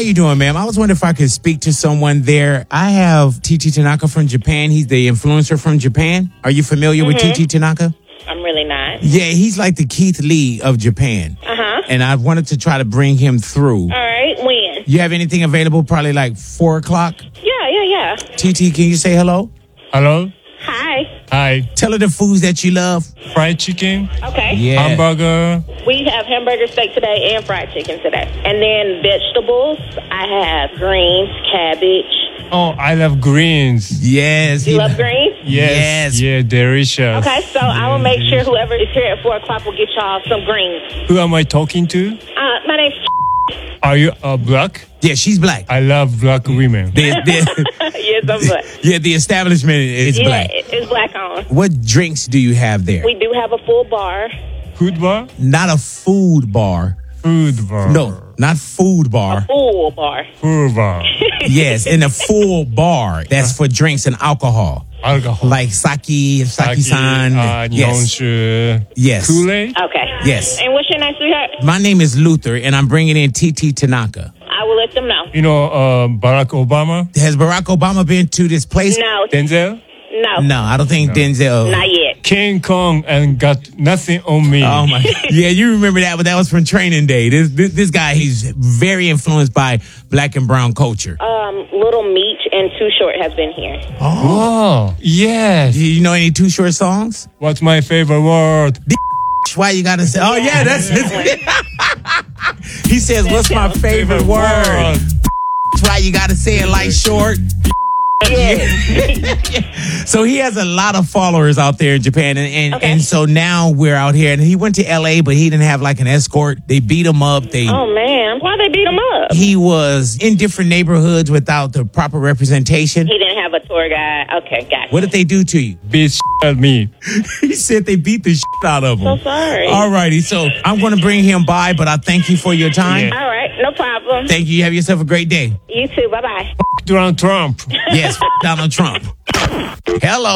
you doing, ma'am? I was wondering if I could speak to someone there. I have TT Tanaka from Japan. He's the influencer from Japan. Are you familiar with TT Tanaka? I'm really not. Yeah, he's like the Keith Lee of Japan. And I wanted to try to bring him through. All right, when? You have anything available probably like 4 o'clock? Yeah. TT, can you say hello? Hello? Hi. Hi. Tell her the foods that you love. Fried chicken, Okay. Yeah. hamburger. We have hamburger steak today and fried chicken today. And then vegetables, I have greens, cabbage. Oh, I love greens. Yes. You love greens? Yes. Yeah, delicious. Okay, so I will make sure whoever is here at 4 o'clock will get y'all some greens. Who am I talking to? My name's Are you black? Yeah, she's black. I love black women. Yes, I'm black. Yeah, the establishment is black. It's black on. What drinks do you have there? We do have a full bar. Food bar? Not a food bar. Food bar. No, not food bar. Full bar. Food bar. Yes, in a full bar. That's for drinks and alcohol. Alcohol. Like sake-san. Yes. Nihonshu. Yes. Kool-Aid? Okay. Yes. And what's your name, sweetheart? My name is Luther, and I'm bringing in TT Tanaka. I will let them know. You know Barack Obama? Has Barack Obama been to this place? No. Denzel? No. No, I don't think Denzel. Not yet. King Kong and got nothing on me. Oh my! Yeah, you remember that, but that was from Training Day. This guy, he's very influenced by black and brown culture. Little Meech and Too Short has been here. Oh, yes. Do you know any Too Short songs? What's my favorite word? Why you gotta say? Oh yeah, that's it. He says, "What's my favorite word?" Why you gotta say it like short? So he has a lot of followers out there in Japan, and so now we're out here. And he went to LA, but he didn't have like an escort. They beat him up. Oh man, why they beat him up? He was in different neighborhoods without the proper representation. He didn't have a tour guide. Okay, gotcha. What did they do to you? Bitch at me. He said they beat the shit out of him. So sorry. All righty, so I'm going to bring him by, but I thank you for your time. All right, no problem. Thank you. You have yourself a great day. You too. Bye bye. Donald Trump. Yes, Donald Trump. Hello.